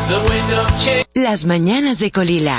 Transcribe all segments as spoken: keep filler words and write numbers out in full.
Las mañanas de Colila.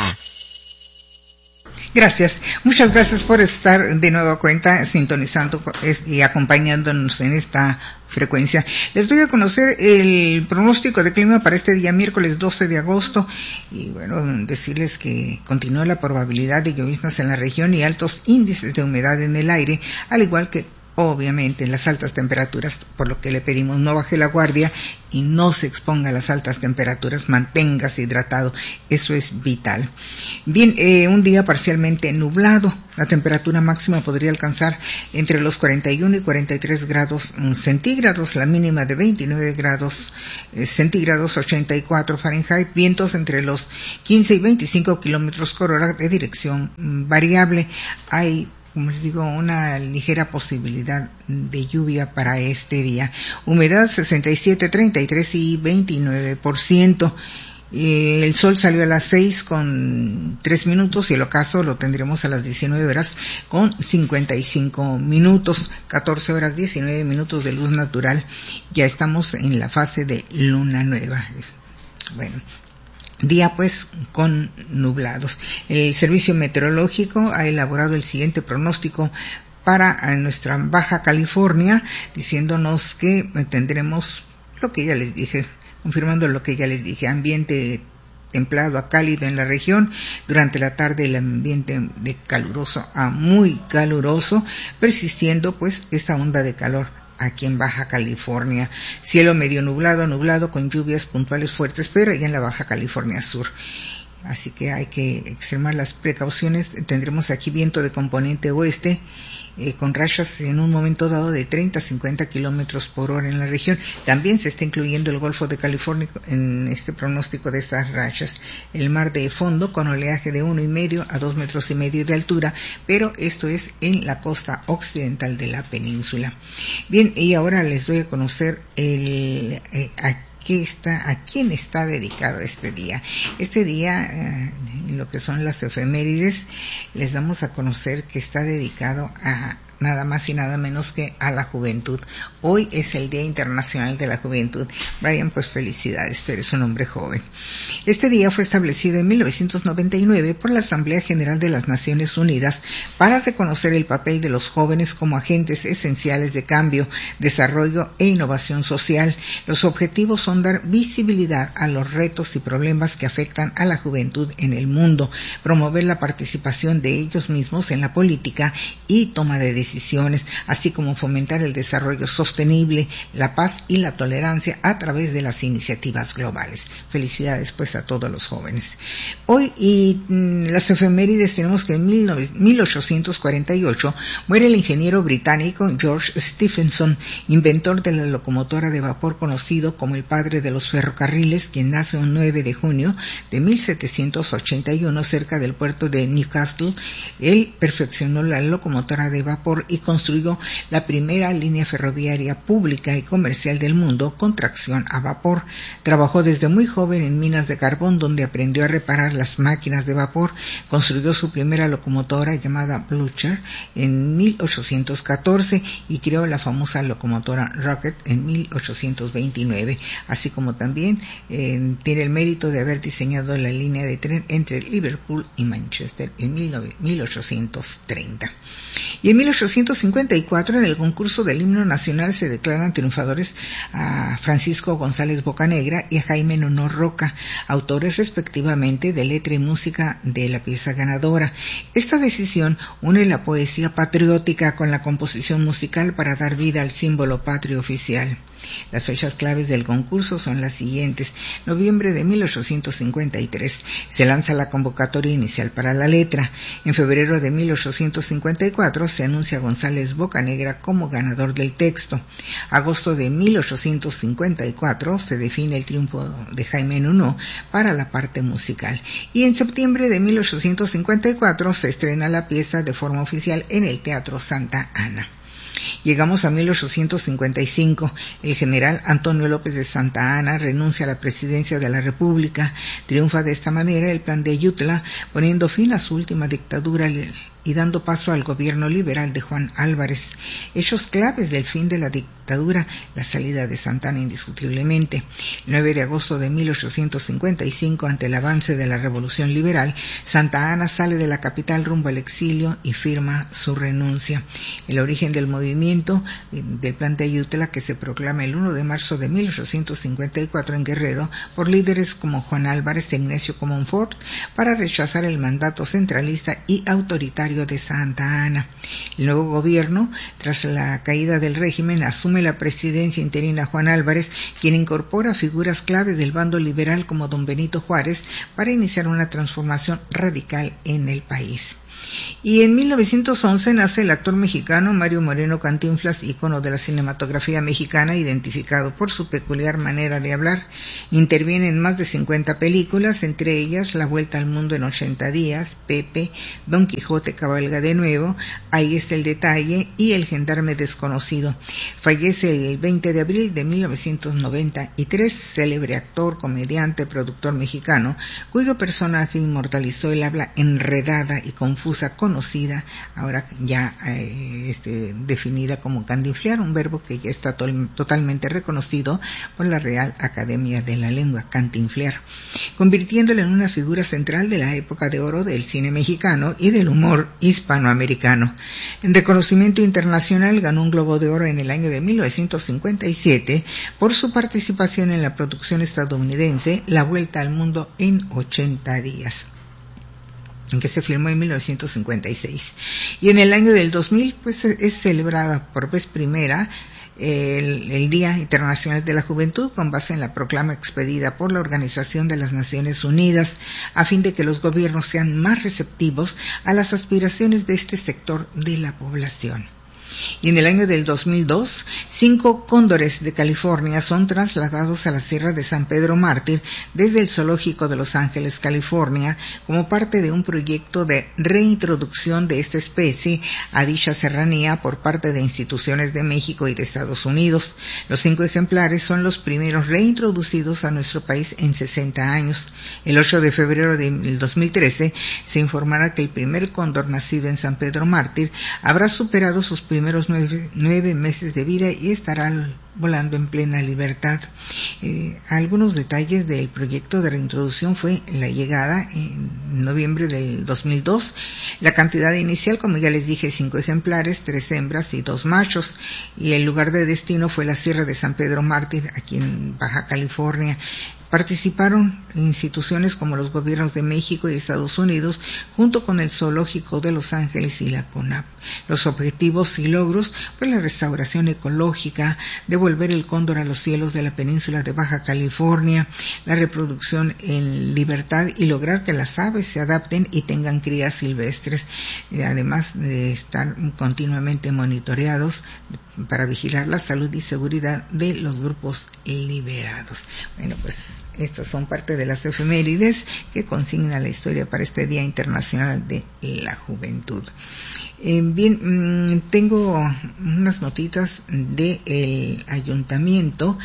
Gracias, muchas gracias por estar de nueva cuenta sintonizando y acompañándonos en esta frecuencia. Les doy a conocer el pronóstico de clima para este día miércoles doce de agosto y bueno, decirles que continúa la probabilidad de lloviznas en la región y altos índices de humedad en el aire, al igual que obviamente las altas temperaturas, por lo que le pedimos no baje la guardia y no se exponga a las altas temperaturas, manténgase hidratado, eso es vital. Bien, eh, un día parcialmente nublado, la temperatura máxima podría alcanzar entre los cuarenta y uno y cuarenta y tres grados centígrados, la mínima de veintinueve grados eh, centígrados, ochenta y cuatro Fahrenheit, vientos entre los quince y veinticinco kilómetros por hora de dirección mm, variable. Hay, como les digo, una ligera posibilidad de lluvia para este día. Humedad sesenta y siete, treinta y tres y veintinueve por ciento. El sol salió a las seis con tres minutos y el ocaso lo tendremos a las diecinueve horas con cincuenta y cinco minutos, catorce horas diecinueve minutos de luz natural. Ya estamos en la fase de luna nueva. Bueno, día pues con nublados. El Servicio Meteorológico ha elaborado el siguiente pronóstico para nuestra Baja California, diciéndonos que tendremos lo que ya les dije, confirmando lo que ya les dije, ambiente templado a cálido en la región, durante la tarde el ambiente de caluroso a muy caluroso, persistiendo pues esta onda de calor aquí en Baja California. Cielo medio nublado, nublado con lluvias puntuales fuertes, pero allá en la Baja California Sur. Así que hay que extremar las precauciones. Tendremos aquí viento de componente oeste, eh, con rachas en un momento dado de treinta a cincuenta kilómetros por hora en la región. También se está incluyendo el Golfo de California en este pronóstico de estas rachas. El mar de fondo con oleaje de uno y medio a dos metros y medio de altura, pero esto es en la costa occidental de la península. Bien, y ahora les doy a conocer el eh, aquí está, a quién está dedicado este día. Este día, eh, lo que son las efemérides, les damos a conocer que está dedicado a nada más y nada menos que a la juventud. Hoy es el Día Internacional de la Juventud. Brian, pues felicidades, tú eres un hombre joven. Este día fue establecido en mil novecientos noventa y nueve por la Asamblea General de las Naciones Unidas para reconocer el papel de los jóvenes como agentes esenciales de cambio, desarrollo e innovación social. Los objetivos son dar visibilidad a los retos y problemas que afectan a la juventud en el mundo, promover la participación de ellos mismos en la política y toma de decisiones decisiones, así como fomentar el desarrollo sostenible, la paz y la tolerancia a través de las iniciativas globales. Felicidades pues a todos los jóvenes. Hoy y mmm, las efemérides tenemos que en mil ochocientos cuarenta y ocho muere el ingeniero británico George Stephenson, inventor de la locomotora de vapor conocido como el padre de los ferrocarriles, quien nace un nueve de junio de mil setecientos ochenta y uno cerca del puerto de Newcastle. Él perfeccionó la locomotora de vapor y construyó la primera línea ferroviaria pública y comercial del mundo con tracción a vapor. Trabajó desde muy joven en minas de carbón, donde aprendió a reparar las máquinas de vapor. Construyó su primera locomotora llamada Blücher en mil ochocientos catorce y creó la famosa locomotora Rocket en mil ochocientos veintinueve, así como también eh, tiene el mérito de haber diseñado la línea de tren entre Liverpool y Manchester en mil ochocientos treinta. Y en mil ochocientos cincuenta y cuatro, en el concurso del himno nacional, se declaran triunfadores a Francisco González Bocanegra y a Jaime Nuno Roca, autores respectivamente de letra y música de la pieza ganadora. Esta decisión une la poesía patriótica con la composición musical para dar vida al símbolo patrio oficial. Las fechas claves del concurso son las siguientes. Noviembre de mil ochocientos cincuenta y tres se lanza la convocatoria inicial para la letra. En febrero de mil ochocientos cincuenta y cuatro se anuncia a González Bocanegra como ganador del texto. Agosto de mil ochocientos cincuenta y cuatro se define el triunfo de Jaime Nuno para la parte musical. Y en septiembre de mil ochocientos cincuenta y cuatro se estrena la pieza de forma oficial en el Teatro Santa Ana. Llegamos a mil ochocientos cincuenta y cinco. El general Antonio López de Santa Anna renuncia a la presidencia de la República. Triunfa de esta manera el plan de Ayutla, poniendo fin a su última dictadura y dando paso al gobierno liberal de Juan Álvarez. Hechos claves del fin de la dictadura, la salida de Santa Anna indiscutiblemente. El nueve de agosto de mil ochocientos cincuenta y cinco, ante el avance de la revolución liberal, Santa Anna sale de la capital rumbo al exilio y firma su renuncia. El origen del movimiento del Plan de Ayutla, que se proclama el uno de marzo de mil ochocientos cincuenta y cuatro en Guerrero por líderes como Juan Álvarez e Ignacio Comonfort, para rechazar el mandato centralista y autoritario de Santa Anna. El nuevo gobierno, tras la caída del régimen, asume la presidencia interina Juan Álvarez, quien incorpora figuras clave del bando liberal como don Benito Juárez para iniciar una transformación radical en el país. Y en mil novecientos once nace el actor mexicano Mario Moreno Cantinflas, ícono de la cinematografía mexicana, identificado por su peculiar manera de hablar. Interviene en más de cincuenta películas, entre ellas La Vuelta al Mundo en ochenta días, Pepe, Don Quijote cabalga de nuevo, Ahí está el detalle y El gendarme desconocido. Fallece el veinte de abril de mil novecientos noventa y tres, célebre actor, comediante, productor mexicano, cuyo personaje inmortalizó el habla enredada y confusa conocida, ahora ya eh, este, definida como cantinflear, un verbo que ya está to- totalmente reconocido por la Real Academia de la Lengua, cantinflear, convirtiéndolo en una figura central de la época de oro del cine mexicano y del humor hispanoamericano. En reconocimiento internacional ganó un Globo de Oro en el año de mil novecientos cincuenta y siete por su participación en la producción estadounidense La Vuelta al Mundo en ochenta días. En que se filmó en mil novecientos cincuenta y seis. Y en el año del dos mil, pues es celebrada por vez primera el, el Día Internacional de la Juventud, con base en la proclama expedida por la Organización de las Naciones Unidas, a fin de que los gobiernos sean más receptivos a las aspiraciones de este sector de la población. Y en el año del dos mil dos, cinco cóndores de California son trasladados a la Sierra de San Pedro Mártir desde el Zoológico de Los Ángeles, California, como parte de un proyecto de reintroducción de esta especie a dicha serranía por parte de instituciones de México y de Estados Unidos. Los cinco ejemplares son los primeros reintroducidos a nuestro país en sesenta años. El ocho de febrero del dos mil trece se informará que el primer cóndor nacido en San Pedro Mártir habrá superado sus primeros Nueve, nueve meses de vida y estará volando en plena libertad. Eh, algunos detalles del proyecto de reintroducción fue la llegada en noviembre del dos mil dos, la cantidad inicial, como ya les dije, cinco ejemplares, tres hembras y dos machos, y el lugar de destino fue la Sierra de San Pedro Mártir, aquí en Baja California. Participaron instituciones como los gobiernos de México y Estados Unidos, junto con el Zoológico de Los Ángeles y la CONAP. Los objetivos y logros, pues la restauración ecológica, devolver el cóndor a los cielos de la península de Baja California, la reproducción en libertad y lograr que las aves se adapten y tengan crías silvestres, además de estar continuamente monitoreados para vigilar la salud y seguridad de los grupos liberados. Bueno, pues estas son parte de las efemérides que consigna la historia para este Día Internacional de la Juventud. Eh, bien, mmm, tengo unas notitas del ayuntamiento,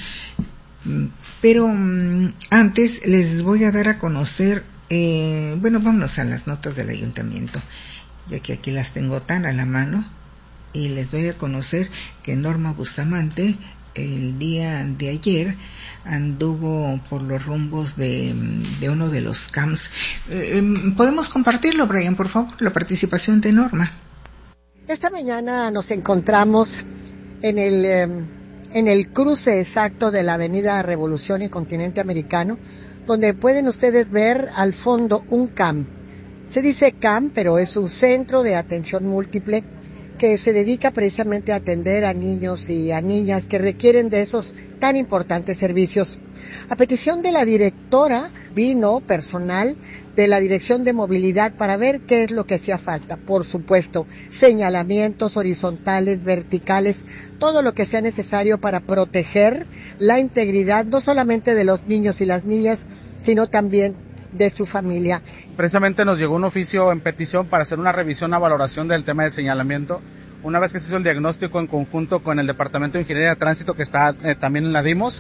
pero mmm, antes les voy a dar a conocer, eh, bueno, vámonos a las notas del ayuntamiento, ya que aquí las tengo tan a la mano, y les doy a conocer que Norma Bustamante el día de ayer anduvo por los rumbos de, de uno de los camps. Eh, ¿Podemos compartirlo, Brian, por favor, la participación de Norma? Esta mañana nos encontramos en el, eh, en el cruce exacto de la avenida Revolución y Continente Americano, donde pueden ustedes ver al fondo un camp. Se dice camp, pero es un centro de atención múltiple que se dedica precisamente a atender a niños y a niñas que requieren de esos tan importantes servicios. A petición de la directora, vino personal de la Dirección de Movilidad para ver qué es lo que hacía falta. Por supuesto, señalamientos horizontales, verticales, todo lo que sea necesario para proteger la integridad no solamente de los niños y las niñas, sino también de su familia. Precisamente nos llegó un oficio en petición para hacer una revisión, una valoración del tema de señalamiento. Una vez que se hizo el diagnóstico en conjunto con el Departamento de Ingeniería de Tránsito, que está eh, también en la DIMOS,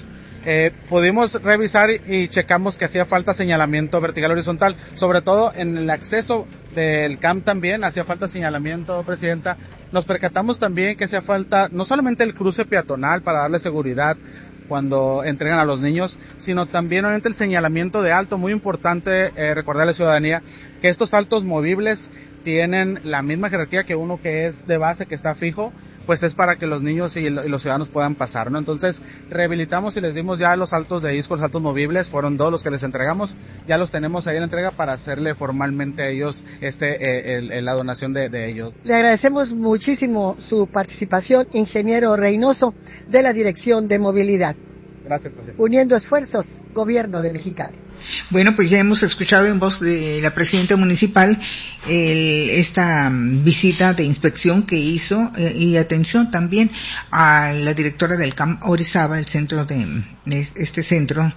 Eh, pudimos revisar y, y checamos que hacía falta señalamiento vertical horizontal, sobre todo en el acceso del C A M también hacía falta señalamiento, Presidenta. Nos percatamos también que hacía falta no solamente el cruce peatonal para darle seguridad cuando entregan a los niños, sino también obviamente el señalamiento de alto, muy importante eh, recordarle a la ciudadanía que estos altos movibles tienen la misma jerarquía que uno que es de base, que está fijo, pues es para que los niños y, el, y los ciudadanos puedan pasar, ¿no? Entonces, rehabilitamos y les dimos ya los altos de disco, los altos movibles, fueron dos los que les entregamos, ya los tenemos ahí en entrega para hacerle formalmente a ellos este, eh, el, el, la donación de, de ellos. Le agradecemos muchísimo su participación, ingeniero Reynoso, de la Dirección de Movilidad. Gracias, presidente. Uniendo esfuerzos, Gobierno de Mexicali. Bueno, pues ya hemos escuchado en voz de la presidenta municipal el, esta visita de inspección que hizo eh, y atención también a la directora del C A M Orizaba, el centro de, de este centro,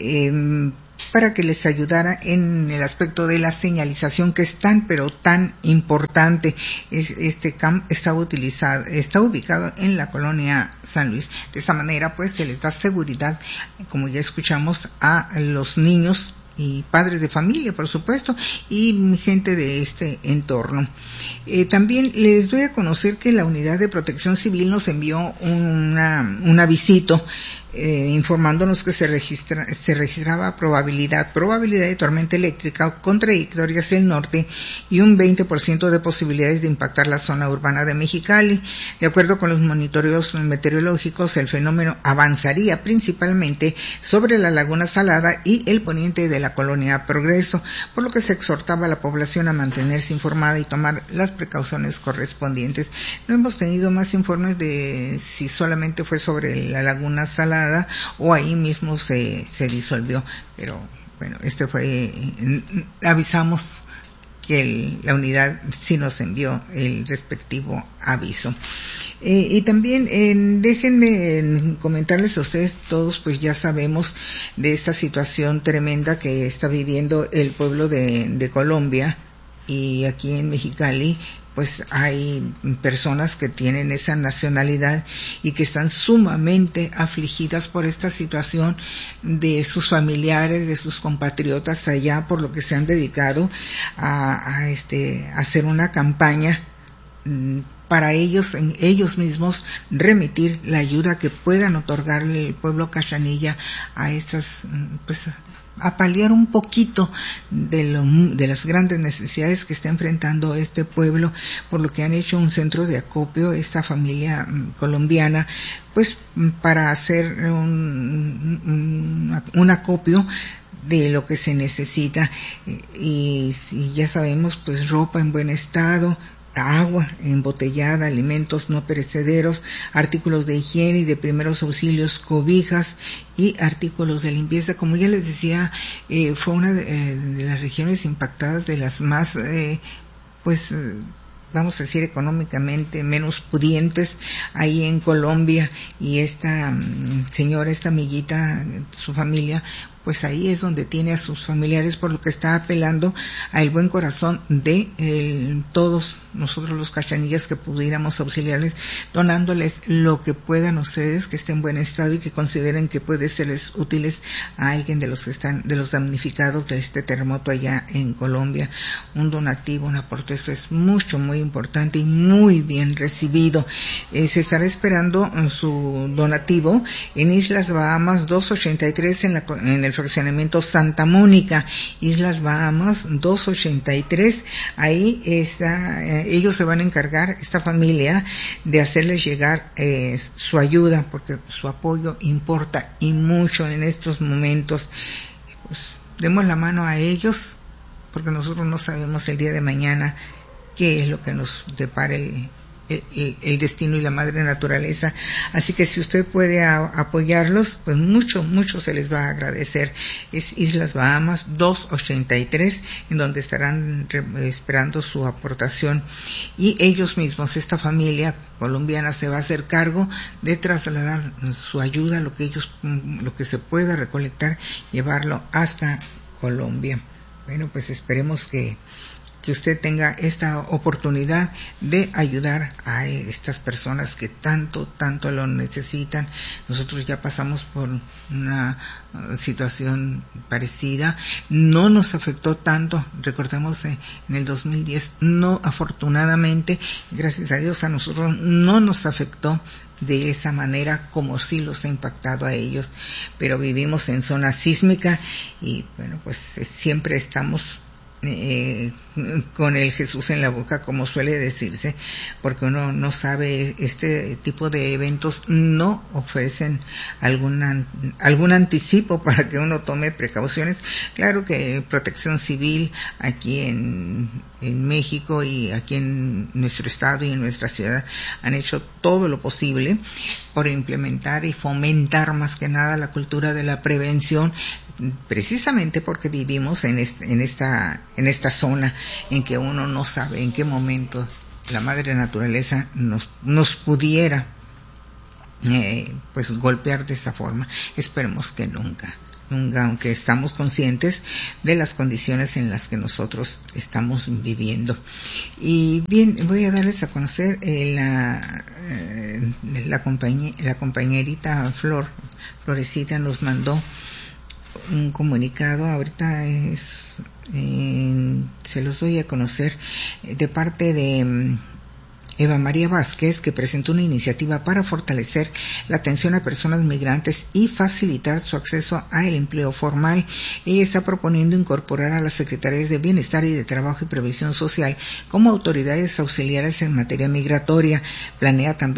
eh, para que les ayudara en el aspecto de la señalización, que es tan pero tan importante. Es, este C A M está utilizado, está ubicado en la colonia San Luis. De esa manera, pues, se les da seguridad, como ya escuchamos, a los niños y padres de familia, por supuesto, y gente de este entorno. Eh, también les doy a conocer que la Unidad de Protección Civil nos envió una, un avisito eh, informándonos que se registra, se registraba probabilidad, probabilidad de tormenta eléctrica con trayectoria hacia el norte y un veinte por ciento de posibilidades de impactar la zona urbana de Mexicali. De acuerdo con los monitoreos meteorológicos, el fenómeno avanzaría principalmente sobre la Laguna Salada y el poniente de la colonia Progreso, por lo que se exhortaba a la población a mantenerse informada y tomar las precauciones correspondientes. No hemos tenido más informes de si solamente fue sobre la Laguna Salada o ahí mismo se, se disolvió, pero bueno, este fue, avisamos que el, la unidad sí nos envió el respectivo aviso. Eh, y también eh, déjenme eh, comentarles a ustedes todos, pues ya sabemos de esta situación tremenda que está viviendo el pueblo de, de Colombia, y aquí en Mexicali pues hay personas que tienen esa nacionalidad y que están sumamente afligidas por esta situación de sus familiares, de sus compatriotas allá, por lo que se han dedicado a, a este a hacer una campaña para ellos, en ellos mismos, remitir la ayuda que puedan otorgarle el pueblo Cachanilla a estas, pues, a paliar un poquito de, lo, de las grandes necesidades que está enfrentando este pueblo, por lo que han hecho un centro de acopio, esta familia colombiana, pues, para hacer un, un, un acopio de lo que se necesita, y, y ya sabemos, pues, ropa en buen estado, agua embotellada, alimentos no perecederos, artículos de higiene y de primeros auxilios, cobijas y artículos de limpieza. Como ya les decía, eh, fue una de, eh, de las regiones impactadas, de las más, eh, pues, eh, vamos a decir, económicamente menos pudientes ahí en Colombia, y esta um, señora, esta amiguita, su familia, pues ahí es donde tiene a sus familiares, por lo que está apelando al buen corazón de el, todos nosotros los cachanillas, que pudiéramos auxiliarles donándoles lo que puedan ustedes, que esté en buen estado y que consideren que puede serles útiles a alguien de los que están, de los damnificados de este terremoto allá en Colombia. Un donativo, un aporte, esto es mucho, muy importante y muy bien recibido. Eh, se estará esperando su donativo en Islas Bahamas doscientos ochenta y tres, en, la, en el fraccionamiento Santa Mónica, Islas Bahamas doscientos ochenta y tres. Ahí está, eh, ellos se van a encargar, esta familia, de hacerles llegar eh, su ayuda, porque su apoyo importa y mucho en estos momentos. Pues, demos la mano a ellos, porque nosotros no sabemos el día de mañana qué es lo que nos depara el El, el destino y la madre naturaleza. Así que si usted puede a, apoyarlos, pues mucho, mucho se les va a agradecer. Es Islas Bahamas doscientos ochenta y tres, en donde estarán re, esperando su aportación, y ellos mismos, esta familia colombiana, se va a hacer cargo de trasladar su ayuda, lo que ellos, lo que se pueda recolectar, llevarlo hasta Colombia. Bueno, pues esperemos que que usted tenga esta oportunidad de ayudar a estas personas que tanto, tanto lo necesitan. Nosotros ya pasamos por una situación parecida, no nos afectó tanto, recordemos eh, en el dos mil diez, no, afortunadamente, gracias a Dios, a nosotros no nos afectó de esa manera como sí los ha impactado a ellos, pero vivimos en zona sísmica y bueno, pues siempre estamos Eh, con el Jesús en la boca, como suele decirse, porque uno no sabe, este tipo de eventos no ofrecen algún, algún anticipo para que uno tome precauciones. Claro que Protección Civil aquí en, en México y aquí en nuestro estado y en nuestra ciudad han hecho todo lo posible por implementar y fomentar más que nada la cultura de la prevención, precisamente porque vivimos en, este, en esta en esta zona en que uno no sabe en qué momento la madre naturaleza nos nos pudiera eh, pues golpear de esa forma. Esperemos que nunca nunca aunque estamos conscientes de las condiciones en las que nosotros estamos viviendo. Y bien, voy a darles a conocer eh, la eh, la, compañe, la compañerita Flor Florecita nos mandó un comunicado, ahorita es eh, se los doy a conocer, eh, de parte de um, Eva María Vázquez, que presentó una iniciativa para fortalecer la atención a personas migrantes y facilitar su acceso al empleo formal. Ella está proponiendo incorporar a las secretarías de Bienestar y de Trabajo y Previsión Social como autoridades auxiliares en materia migratoria. Planea también